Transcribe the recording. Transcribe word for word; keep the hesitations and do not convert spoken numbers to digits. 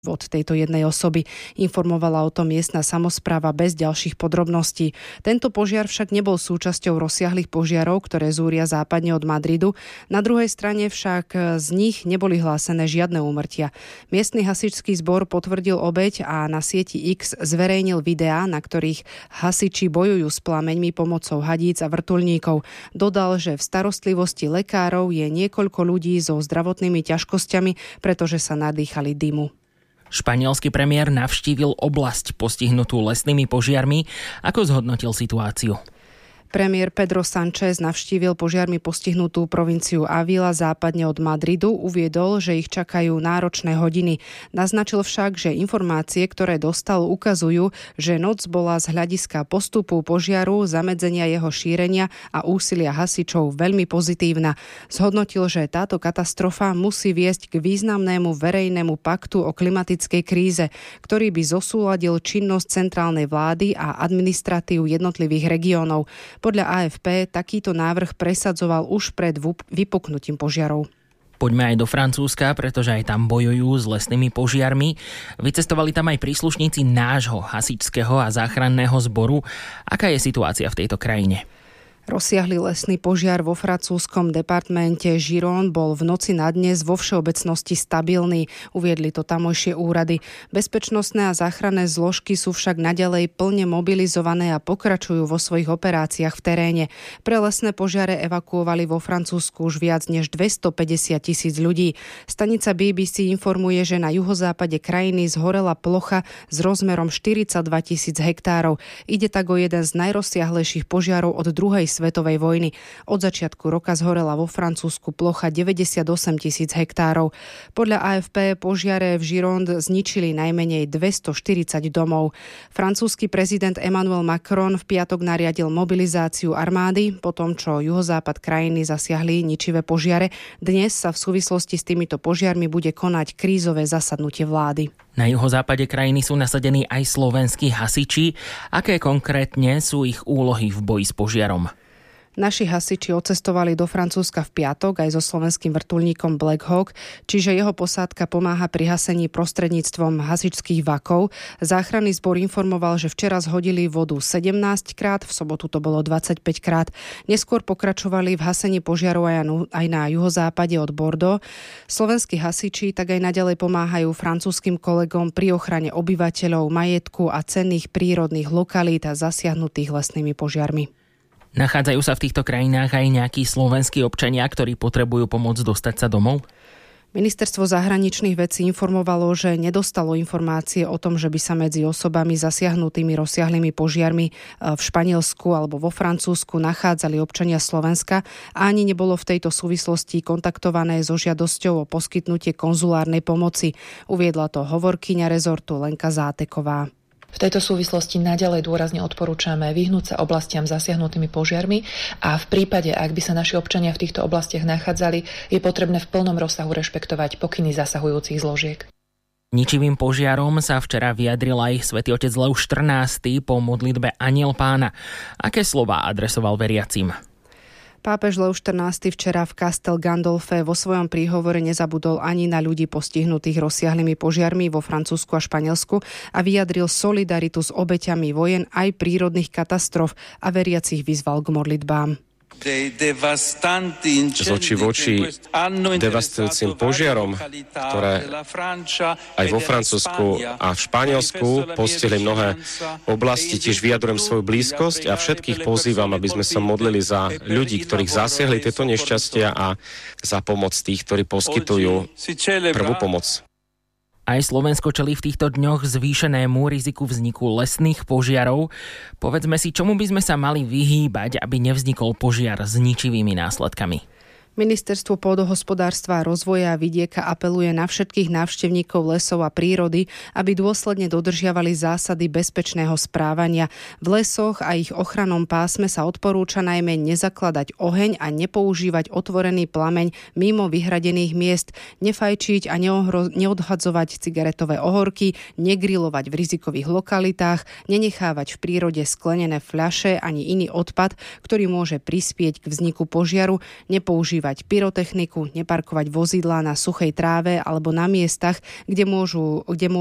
od tejto jednej osoby. Informovala o tom miestna samospráva bez ďalších podrobností. Tento požiar však nebol súčasťou rozsiahlych požiarov, ktoré zúria západne od Madridu. Na druhej strane však z nich neboli hlásené žiadne úmrtia. Miestny hasičský zbor potvrdil obeť a na sieti X zverejnil videá, na ktorých hasiči bojujú s plameňmi pomocou hadíc a vrtuľníkov. Dodal, že v starostlivosti lekárov je niekoľko ľudí so zdravotnými ťažkosťami, pretože sa nadýchali dymu. Španielský premiér navštívil oblasť postihnutú lesnými požiarmi. Ako zhodnotil situáciu? Premiér Pedro Sánchez navštívil požiarmi postihnutú provinciu Ávila západne od Madridu, uviedol, že ich čakajú náročné hodiny. Naznačil však, že informácie, ktoré dostal, ukazujú, že noc bola z hľadiska postupu požiaru, zamedzenia jeho šírenia a úsilia hasičov veľmi pozitívna. Zhodnotil, že táto katastrofa musí viesť k významnému verejnému paktu o klimatickej kríze, ktorý by zosúladil činnosť centrálnej vlády a administratív jednotlivých regiónov. Podľa á ef pé takýto návrh presadzoval už pred vypuknutím požiarov. Poďme aj do Francúzska, pretože aj tam bojujú s lesnými požiarmi. Vycestovali tam aj príslušníci nášho hasičského a záchranného zboru. Aká je situácia v tejto krajine? Rozsiahly lesný požiar vo francúzskom departmente Gironde bol v noci na dnes vo všeobecnosti stabilný, uviedli to tamojšie úrady. Bezpečnostné a záchranné zložky sú však naďalej plne mobilizované a pokračujú vo svojich operáciách v teréne. Pre lesné požiare evakuovali vo Francúzsku už viac než dvestopäťdesiat tisíc ľudí. Stanica bé bé cé informuje, že na juhozápade krajiny zhorela plocha s rozmerom štyridsaťdva tisíc hektárov. Ide tak o jeden z najrozsiahlejších požiarov od druhej svetovej vojny. Od začiatku roka zhorela vo Francúzsku plocha deväťdesiatosem tisíc hektárov. Podľa á ef pé požiare v Gironde zničili najmenej dvestoštyridsať domov. Francúzsky prezident Emmanuel Macron v piatok nariadil mobilizáciu armády po tom, čo juhozápad krajiny zasiahli ničivé požiare. Dnes sa v súvislosti s týmito požiarmi bude konať krízové zasadnutie vlády. Na juhozápade krajiny sú nasadení aj slovenskí hasiči. Aké konkrétne sú ich úlohy v boji s požiarom? Naši hasiči odcestovali do Francúzska v piatok aj so slovenským vrtuľníkom Black Hawk, čiže jeho posádka pomáha pri hasení prostredníctvom hasičských vakov. Záchranný zbor informoval, že včera zhodili vodu sedemnásť krát, v sobotu to bolo dvadsaťpäť krát. Neskôr pokračovali v hasení požiarov aj na juhozápade od Bordeaux. Slovenskí hasiči tak aj naďalej pomáhajú francúzskym kolegom pri ochrane obyvateľov, majetku a cenných prírodných lokalít a zasiahnutých lesnými požiarmi. Nachádzajú sa v týchto krajinách aj nejakí slovenskí občania, ktorí potrebujú pomôcť dostať sa domov? Ministerstvo zahraničných vecí informovalo, že nedostalo informácie o tom, že by sa medzi osobami zasiahnutými rozsiahlymi požiarmi v Španielsku alebo vo Francúzsku nachádzali občania Slovenska a ani nebolo v tejto súvislosti kontaktované so žiadosťou o poskytnutie konzulárnej pomoci. Uviedla to hovorkyňa rezortu Lenka Záteková. V tejto súvislosti naďalej dôrazne odporúčame vyhnúť sa oblastiam zasiahnutými požiarmi a v prípade, ak by sa naši občania v týchto oblastiach nachádzali, je potrebné v plnom rozsahu rešpektovať pokyny zasahujúcich zložiek. Ničivým požiarom sa včera vyjadril aj svätý otec Lev štrnásty po modlitbe Anjel Pána. Aké slová adresoval veriacim? Pápež Lev štrnásty včera v Castel Gandolfe vo svojom príhovore nezabudol ani na ľudí postihnutých rozsiahlymi požiarmi vo Francúzsku a Španielsku a vyjadril solidaritu s obeťami vojen aj prírodných katastrof a veriacich vyzval k modlitbám. Z očí v oči devastujúcim požiarom, ktoré aj vo Francúzsku a v Španielsku postihli mnohé oblasti. Tiež vyjadrujem svoju blízkosť a všetkých pozývam, aby sme sa modlili za ľudí, ktorých zasiahli tieto nešťastia a za pomoc tých, ktorí poskytujú prvú pomoc. Aj Slovensko čelí v týchto dňoch zvýšenému riziku vzniku lesných požiarov. Povedzme si, čomu by sme sa mali vyhýbať, aby nevznikol požiar s ničivými následkami. Ministerstvo pôdohospodárstva a rozvoja vidieka apeluje na všetkých návštevníkov lesov a prírody, aby dôsledne dodržiavali zásady bezpečného správania. V lesoch a ich ochrannom pásme sa odporúča najmä nezakladať oheň a nepoužívať otvorený plameň mimo vyhradených miest, nefajčiť a neohro- neodhadzovať cigaretové ohorky, negrilovať v rizikových lokalitách, nenechávať v prírode sklenené fľaše ani iný odpad, ktorý môže prispieť k vzniku požiaru, nepoužívať nepoužívať pyrotechniku, neparkovať vozidlá na suchej tráve alebo na miestach, kde môžu, kde